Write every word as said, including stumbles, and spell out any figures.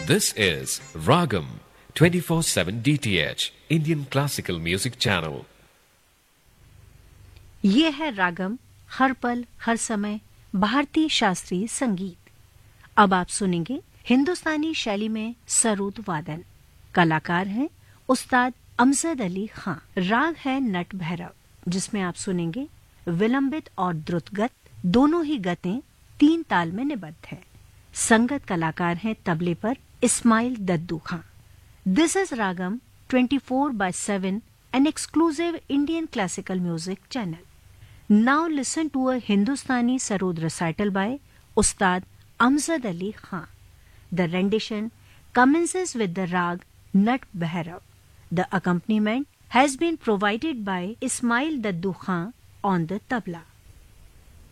This is Ragam twenty-four seven D T H Indian Classical Music Channel. ये है रागम, हर पल हर समय भारतीय शास्त्रीय संगीत। अब आप सुनेंगे हिंदुस्तानी शैली में सरोद वादन। कलाकार हैं उस्ताद अमजद अली खां। राग है नट भैरव, जिसमें आप सुनेंगे विलंबित और द्रुतगत, दोनों ही गतें तीन ताल में निबद्ध है। संगत कलाकार हैं तबले पर इस्माइल दद्दू खां। This is ragam twenty-four by seven, an exclusive Indian classical music channel. Now listen to a Hindustani sarod recital by Ustad Amzad Ali Khan. The rendition commences with the rag Nat Bhairav. The accompaniment has been provided by Ismail Daddu Khan on the tabla.